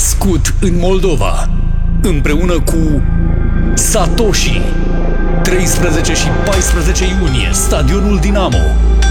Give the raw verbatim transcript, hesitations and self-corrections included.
născut în Moldova, împreună cu Satoshi. treisprezece și paisprezece iunie, Stadionul Dinamo.